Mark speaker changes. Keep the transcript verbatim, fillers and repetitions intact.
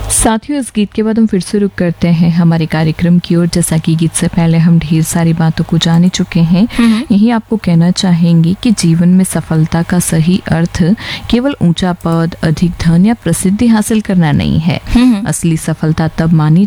Speaker 1: साथियों, इस गीत के बाद हम फिर से रुक करते हैं हमारे कार्यक्रम की ओर। जैसा कि गीत से पहले हम ढेर सारी बातों को जान ही चुके हैं, यही आपको कहना चाहेंगे कि जीवन में सफलता का सही अर्थ केवल ऊंचा पद, अधिक धन या प्रसिद्धि हासिल करना नहीं है। असली सफलता तब मानी